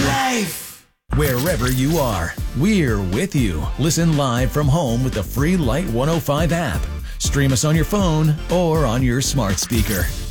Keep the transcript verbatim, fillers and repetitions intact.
Life! Wherever you are, we're with you. Listen live from home with the free Light one oh five app. Stream us on your phone or on your smart speaker.